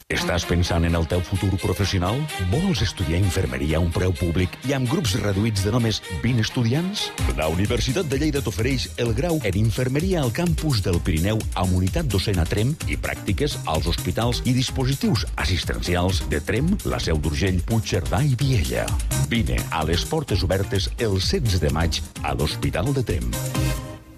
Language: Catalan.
Estàs pensant en el teu futur professional? Vols estudiar infermeria a un preu públic i amb grups reduïts de només 20 estudiants? La Universitat de Lleida t'ofereix el grau en infermeria al campus del Pirineu amb unitat docent a Tremp i pràctiques als hospitals i dispositius assistencials de Tremp, la Seu d'Urgell, Puigcerdà i Viella. Vine a les portes obertes el 16 de maig a l'Hospital de Tremp.